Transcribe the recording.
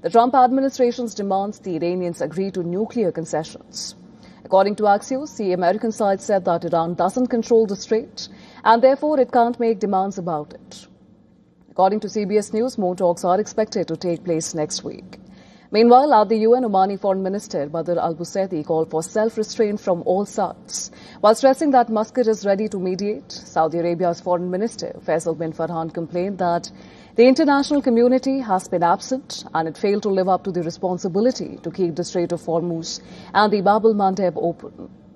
The Trump administration's demands the Iranians agree to nuclear concessions. According to Axios, the American side said that Iran doesn't control the strait and therefore it can't make demands about it. According to CBS News, more talks are expected to take place next week. Meanwhile, at the UN, Omani Foreign Minister Badr al-Busaydi called for self-restraint from all sides. While stressing that Muscat is ready to mediate, Saudi Arabia's Foreign Minister Faisal bin Farhan complained that the international community has been absent and it failed to live up to the responsibility to keep the Strait of Hormuz and the Bab el-Mandeb open.